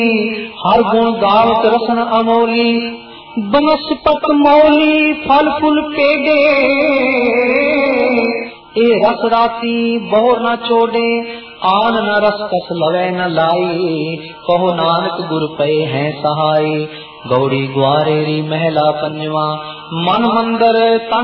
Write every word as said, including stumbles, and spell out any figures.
हर गुण गावत रसन अमोली, बनस्पत मौली फल फुल के गे, ए रस राती बहुर न छोड़े, आन न रस कस लवे न लाई, कहो नानक गुर पे हैं सहाय। गौड़ी ग्वारेरी महला पंजवा, मन मंदर तन